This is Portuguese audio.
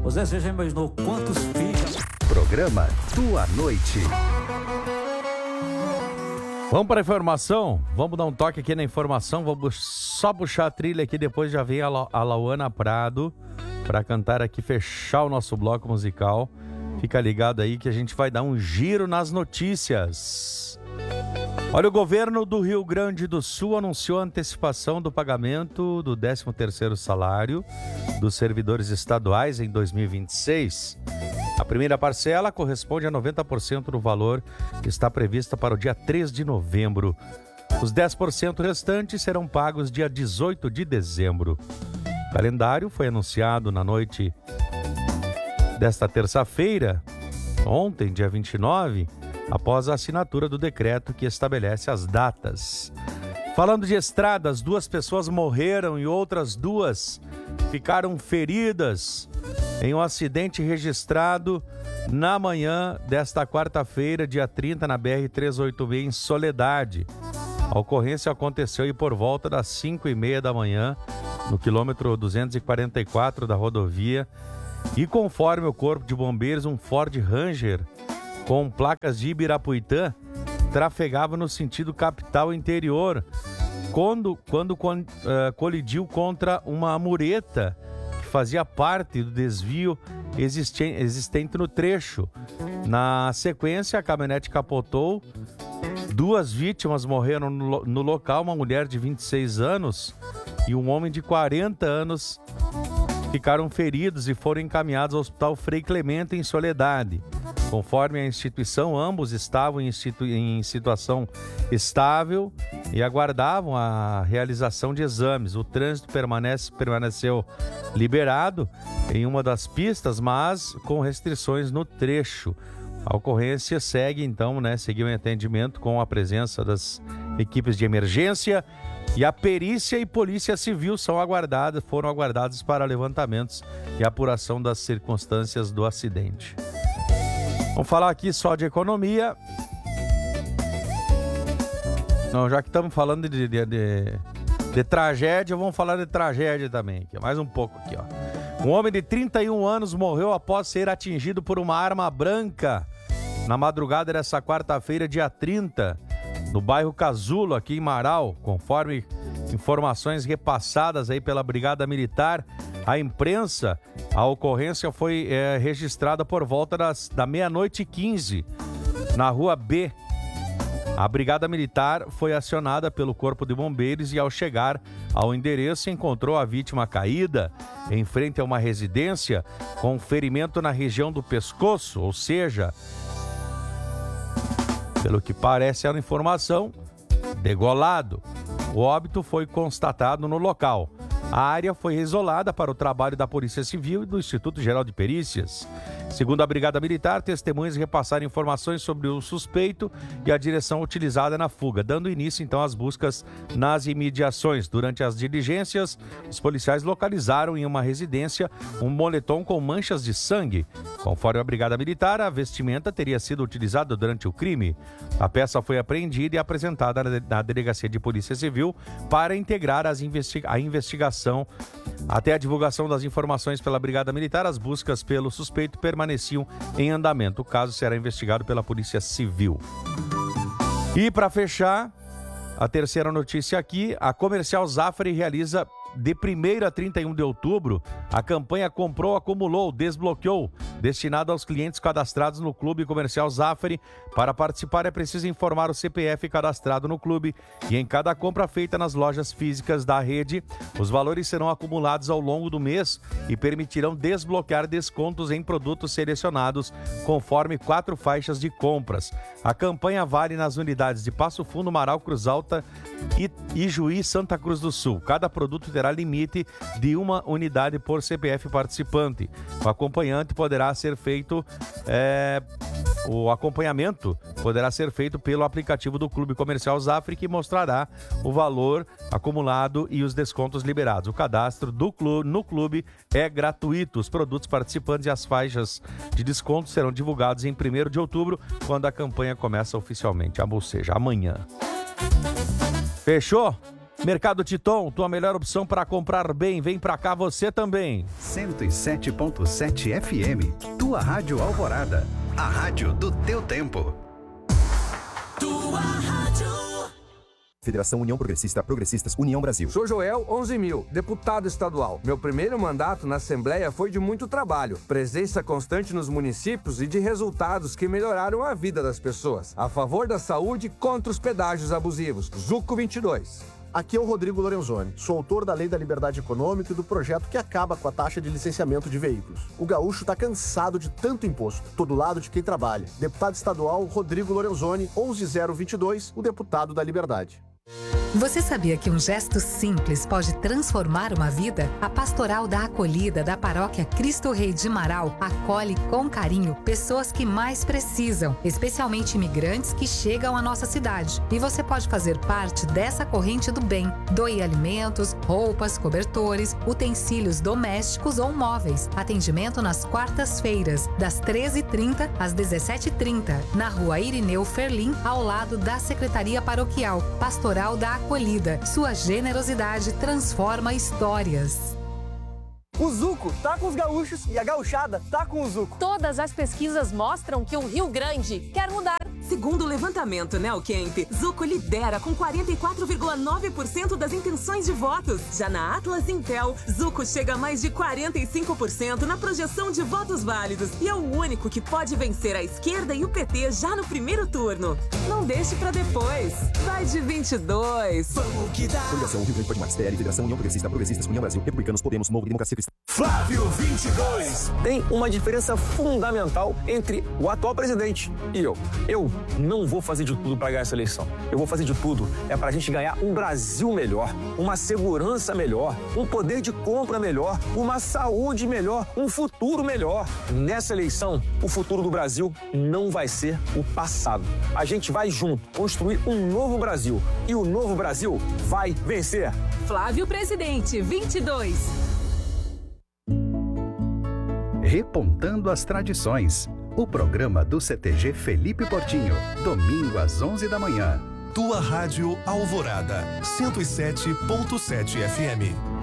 Zé, você já imaginou quantos fica? Programa Tua Noite. Vamos para a informação? Vamos dar um toque aqui na informação. Vamos só puxar a trilha aqui, depois já vem a Lauana Prado para cantar aqui, fechar o nosso bloco musical. Fica ligado aí que a gente vai dar um giro nas notícias. Olha, o governo do Rio Grande do Sul anunciou a antecipação do pagamento do 13º salário dos servidores estaduais em 2026. A primeira parcela corresponde a 90% do valor que está prevista para o dia 3 de novembro. Os 10% restantes serão pagos dia 18 de dezembro. O calendário foi anunciado na noite desta terça-feira, ontem, dia 29, após a assinatura do decreto que estabelece as datas. Falando de estradas, 2 pessoas morreram e outras 2 ficaram feridas em um acidente registrado na manhã desta quarta-feira, dia 30, na BR-386, em Soledade. A ocorrência aconteceu aí por volta das 5h30 da manhã, no quilômetro 244 da rodovia, e conforme o Corpo de Bombeiros, um Ford Ranger com placas de Ibirapuitã trafegava no sentido capital interior quando colidiu contra uma mureta que fazia parte do desvio existente no trecho. Na sequência, a caminhonete capotou, 2 vítimas morreram no local, uma mulher de 26 anos e um homem de 40 anos ficaram feridos e foram encaminhados ao Hospital Frei Clemente, em Soledade. Conforme a instituição, ambos estavam em situação estável e aguardavam a realização de exames. O trânsito permaneceu liberado em uma das pistas, mas com restrições no trecho. A ocorrência segue, então, seguiu em atendimento com a presença das equipes de emergência, e a perícia e polícia civil foram aguardados para levantamentos e apuração das circunstâncias do acidente. Vamos falar aqui só de economia. Não, já que estamos falando de tragédia, vamos falar de tragédia também. Aqui, mais um pouco aqui, ó. Um homem de 31 anos morreu após ser atingido por uma arma branca na madrugada dessa quarta-feira, dia 30, no bairro Casulo, aqui em Marau. Conforme informações repassadas aí pela Brigada Militar à imprensa, a ocorrência foi registrada por volta da 00h15, na Rua B. A Brigada Militar foi acionada pelo Corpo de Bombeiros e, ao chegar ao endereço, encontrou a vítima caída em frente a uma residência com ferimento na região do pescoço, ou seja, pelo que parece a informação, degolado. O óbito foi constatado no local. A área foi isolada para o trabalho da Polícia Civil e do Instituto Geral de Perícias. Segundo a Brigada Militar, testemunhas repassaram informações sobre o suspeito e a direção utilizada na fuga, dando início então às buscas nas imediações. Durante as diligências, os policiais localizaram em uma residência um moletom com manchas de sangue. Conforme a Brigada Militar, a vestimenta teria sido utilizada durante o crime. A peça foi apreendida e apresentada na Delegacia de Polícia Civil para integrar a investigação. Até a divulgação das informações pela Brigada Militar, as buscas pelo suspeito permaneciam em andamento. O caso será investigado pela Polícia Civil. E para fechar, a terceira notícia aqui, a Comercial Zafari realiza de 1º a 31 de outubro a campanha Comprou, Acumulou, Desbloqueou, destinada aos clientes cadastrados no Clube Comercial Zafari. Para participar é preciso informar o CPF cadastrado no clube e em cada compra feita nas lojas físicas da rede, os valores serão acumulados ao longo do mês e permitirão desbloquear descontos em produtos selecionados conforme 4 faixas de compras. A campanha vale nas unidades de Passo Fundo, Marau, Cruz Alta e Ijuí, Santa Cruz do Sul. Cada produto terá limite de 1 unidade por CPF participante. O acompanhamento poderá ser feito pelo aplicativo do Clube Comercial Zafari, que mostrará o valor acumulado e os descontos liberados. O cadastro no clube é gratuito. Os produtos participantes e as faixas de desconto serão divulgados em 1º de outubro, quando a campanha começa oficialmente, ou seja, amanhã. Fechou? Mercado Titon, tua melhor opção para comprar bem. Vem pra cá você também. 107.7 FM, tua rádio Alvorada, a rádio do teu tempo. Tua rádio. Federação União Progressista, Progressistas, União Brasil. Sou Joel 11.000, deputado estadual. Meu primeiro mandato na Assembleia foi de muito trabalho, presença constante nos municípios e de resultados que melhoraram a vida das pessoas. A favor da saúde, contra os pedágios abusivos. Zuco 22. Aqui é o Rodrigo Lorenzoni, sou autor da Lei da Liberdade Econômica e do projeto que acaba com a taxa de licenciamento de veículos. O gaúcho está cansado de tanto imposto, todo lado de quem trabalha. Deputado estadual Rodrigo Lorenzoni, 11022, o deputado da Liberdade. Você sabia que um gesto simples pode transformar uma vida? A Pastoral da Acolhida da Paróquia Cristo Rei de Marau acolhe com carinho pessoas que mais precisam, especialmente imigrantes que chegam à nossa cidade. E você pode fazer parte dessa corrente do bem. Doe alimentos, roupas, cobertores, utensílios domésticos ou móveis. Atendimento nas quartas-feiras, das 13h30 às 17h30, na Rua Irineu Ferlim, ao lado da Secretaria Paroquial. Pastoral da Acolhida. Sua generosidade transforma histórias. O Zuco tá com os gaúchos e a gauchada tá com o Zuco. Todas as pesquisas mostram que o Rio Grande quer mudar. Segundo o levantamento Neocamp, Zuco lidera com 44,9% das intenções de votos. Já na Atlas Intel, Zuco chega a mais de 45% na projeção de votos válidos e é o único que pode vencer a esquerda e o PT já no primeiro turno. Não deixe pra depois. Vai de 22. Vamos que dá. Coligação Rio Grande Pode Mais, PL, Federação União Progressista, Progressistas, União Brasil, Republicanos, Podemos, Novo, Democracia Cristã. Flávio 22. Tem uma diferença fundamental entre o atual presidente e eu. Eu não vou fazer de tudo para ganhar essa eleição. Eu vou fazer de tudo pra gente ganhar um Brasil melhor, uma segurança melhor, um poder de compra melhor, uma saúde melhor, um futuro melhor. Nessa eleição, o futuro do Brasil não vai ser o passado. A gente vai junto construir um novo Brasil e o novo Brasil vai vencer. Flávio Presidente, 22. Repontando as tradições. O programa do CTG Felipe Portinho, domingo às 11 da manhã. Tua rádio Alvorada, 107.7 FM.